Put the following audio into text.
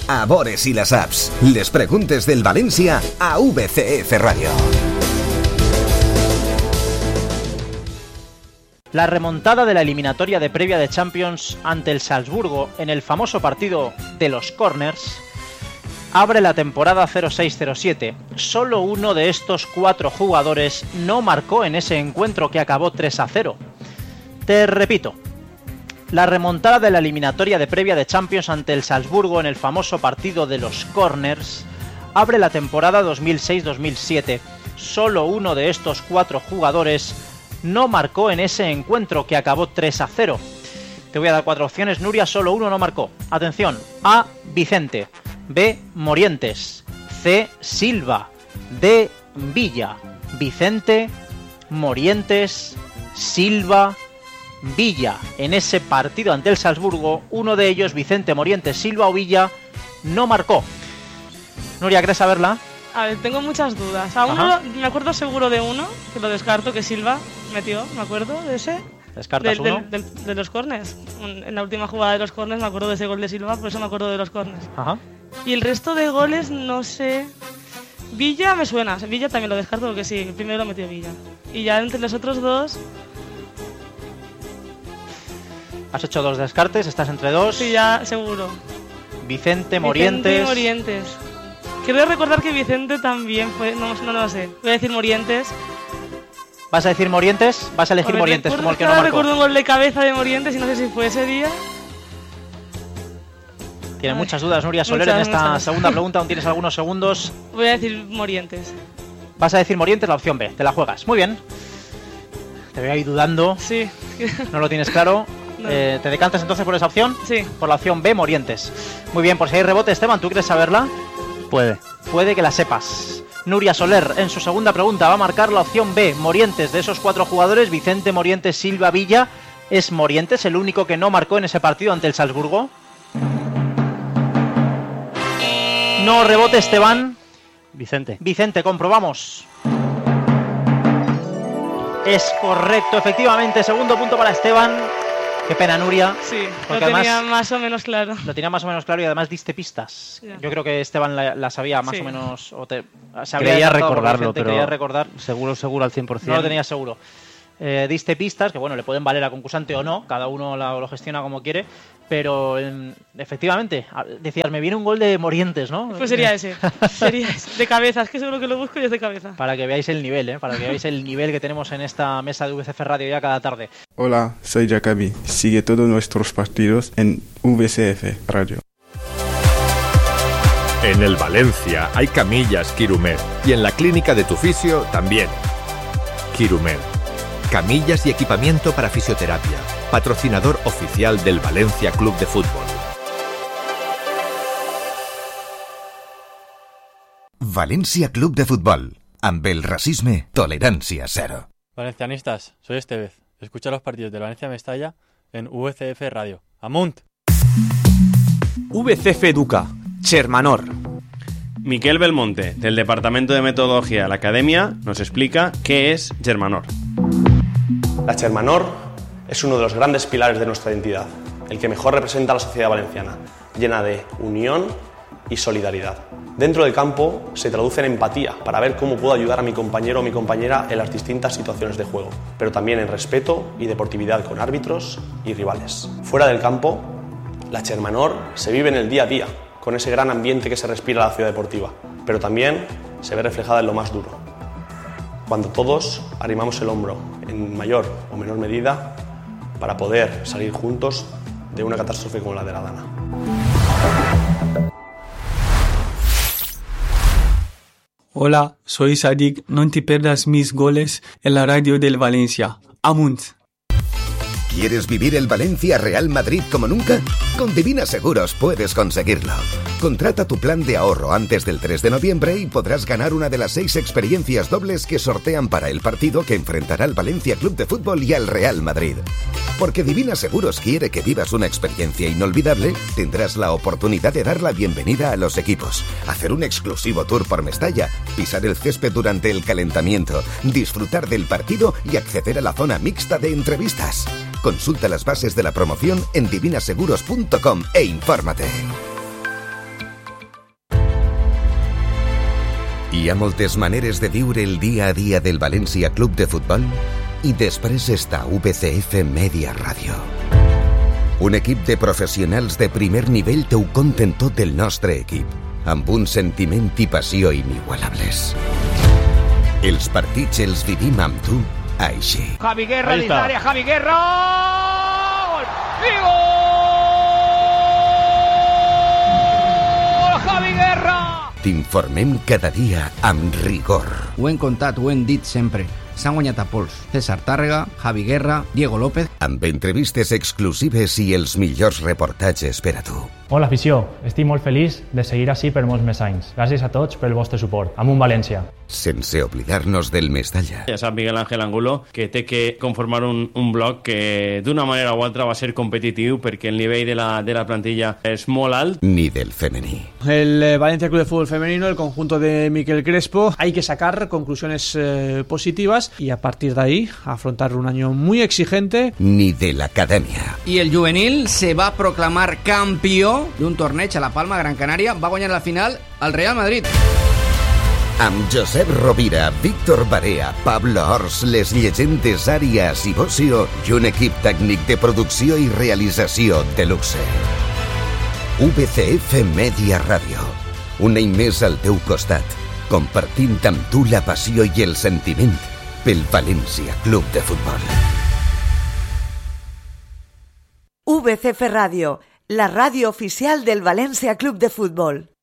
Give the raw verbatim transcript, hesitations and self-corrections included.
a Bores y las apps. Les preguntes del Valencia a V C F Radio. La remontada de la eliminatoria de previa de Champions ante el Salzburgo en el famoso partido de los corners abre la temporada cero seis cero siete. Solo uno de estos cuatro jugadores no marcó en ese encuentro que acabó tres a cero. Te repito, la remontada de la eliminatoria de previa de Champions ante el Salzburgo en el famoso partido de los corners abre la temporada dos mil seis dos mil siete. Solo uno de estos cuatro jugadores no marcó en ese encuentro que acabó tres a cero. Te voy a dar cuatro opciones, Nuria, solo uno no marcó. Atención: A. Vicente, B. Morientes, C. Silva, D. Villa. Vicente, Morientes, Silva, Villa. En ese partido ante el Salzburgo, uno de ellos, Vicente, Morientes, Silva o Villa, no marcó. Nuria, ¿quieres saberla? A ver, tengo muchas dudas. A uno me acuerdo seguro de uno, que lo descarto, que Silva metió, me acuerdo de ese. ¿Descartas de, uno? De, de, de los corners. En la última jugada de los corners me acuerdo de ese gol de Silva, por eso me acuerdo de los corners. Ajá. Y el resto de goles, no sé. Villa me suena, Villa también lo descarto porque sí, el primero lo metió Villa. Y ya entre los otros dos... Has hecho dos descartes, estás entre dos. Sí, ya, seguro. Vicente, Morientes... Vicente, Morientes. Quiero recordar que Vicente también fue... No, no, no lo sé. Voy a decir Morientes. ¿Vas a decir Morientes? Vas a elegir Hombre, Morientes como el que no marcó. Recuerdo un gol de cabeza de Morientes y no sé si fue ese día. Tiene Ay, muchas dudas Nuria Soler muchas, en esta muchas. segunda pregunta, aún tienes algunos segundos. Voy a decir Morientes. Vas a decir Morientes, la opción B, te la juegas. Muy bien. Te veo ahí dudando. Sí. No lo tienes claro. No. Eh, ¿Te decantas entonces por esa opción? Sí. Por la opción B, Morientes. Muy bien, por si hay rebote, Esteban, ¿tú quieres saberla? Puede. Puede que la sepas. Nuria Soler, en su segunda pregunta, va a marcar la opción B, Morientes. De esos cuatro jugadores, Vicente, Morientes, Silva, Villa, ¿es Morientes el único que no marcó en ese partido ante el Salzburgo? No, rebote, Esteban. Vicente. Vicente, comprobamos. Es correcto, efectivamente. Segundo punto para Esteban. Qué pena, Nuria. Sí, lo tenía más o menos claro. Lo tenía más o menos claro y además diste pistas. Yeah. Yo creo que Esteban la, la sabía más sí. o menos. O te, se quería recordarlo, pero quería recordar. seguro, seguro al cien por ciento. No lo tenía seguro. Eh, diste pistas que, bueno, le pueden valer a concursante o no. Cada uno la, lo gestiona como quiere. Pero eh, efectivamente, decías, me viene un gol de Morientes, ¿no? Pues sería ese, sería ese, de cabeza, es que seguro que lo busco y es de cabeza. Para que veáis el nivel, ¿eh? Para que veáis el nivel que tenemos en esta mesa de V C F Radio ya cada tarde. Hola, soy Jacobi, sigue todos nuestros partidos en V C F Radio. En el Valencia hay camillas Quirumed y en la clínica de tu fisio también. Quirumed, camillas y equipamiento para fisioterapia. Patrocinador oficial del Valencia Club de Fútbol. Valencia Club de Fútbol. Amb el racisme, tolerancia cero. Valencianistas, soy Estevez. Escucha los partidos del Valencia Mestalla en V C F Radio. ¡Amunt! V C F Educa. Chermanor. Miquel Belmonte, del Departamento de Metodología de la Academia, nos explica qué es Chermanor. La Chermanor es uno de los grandes pilares de nuestra identidad, el que mejor representa a la sociedad valenciana, llena de unión y solidaridad. Dentro del campo se traduce en empatía para ver cómo puedo ayudar a mi compañero o mi compañera en las distintas situaciones de juego, pero también en respeto y deportividad con árbitros y rivales. Fuera del campo, la Chermanor se vive en el día a día, con ese gran ambiente que se respira en la ciudad deportiva, pero también se ve reflejada en lo más duro, cuando todos arrimamos el hombro, en mayor o menor medida, para poder salir juntos de una catástrofe como la de la Dana. Hola, soy Sadik. No te pierdas mis goles en la radio del Valencia. Amunt. ¿Quieres vivir el Valencia Real Madrid como nunca? Con Divina Seguros puedes conseguirlo. Contrata tu plan de ahorro antes del tres de noviembre y podrás ganar una de las seis experiencias dobles que sortean para el partido que enfrentará al Valencia Club de Fútbol y al Real Madrid. Porque Divina Seguros quiere que vivas una experiencia inolvidable, tendrás la oportunidad de dar la bienvenida a los equipos, hacer un exclusivo tour por Mestalla, pisar el césped durante el calentamiento, disfrutar del partido y acceder a la zona mixta de entrevistas. Consulta las bases de la promoción en divinaseguros punto com e infórmate. Hi ha moltes maneres de viure el dia a dia del València Club de Futbol i després està U V C F Media Ràdio. Un equip de professionals de primer nivell t'ho conten tot el nostre equip, amb un sentiment i passió inigualables. Els partits els vivim amb tu així. Javi Guerra dins l'àrea, Javi Guerra! Gol! I gol! Javi Guerra! T'informem cada dia amb rigor. Ho hem contat, ho hem dit sempre. S'han guanyat a pols. César Tàrrega, Javi Guerra, Diego López... Amb entrevistes exclusives i els millors reportatges per a tu. Hola, afició. Estic molt feliç de seguir així per molts més anys. Gràcies a tots pel vostre suport. Amunt València. Sense oblidar-nos del Mestalla. Ja sap Miguel Ángel Angulo que té que conformar un, un bloc que d'una manera o altra va ser competitiu perquè el nivell de la, de la plantilla és molt alt. Ni del femení. El eh, Valencia Club de Fútbol Femenino, el conjunto de Miquel Crespo, hay que sacar conclusiones eh, positivas y a partir de ahí afrontar un año muy exigente. Ni de la academia. Y el juvenil se va a proclamar campeón de un torneig a La Palma, Gran Canària. Va guanyar la final al Real Madrid. Amb Josep Rovira, Víctor Barea, Pablo Ors, les llegendes Àrias i Bocio i un equip tècnic de producció i realització de luxe. U V C F Media Ràdio. Un any més al teu costat, compartint amb tu la passió i el sentiment pel València Club de Futbol. U V C F Ràdio, la ràdio oficial del València Club de Futbol.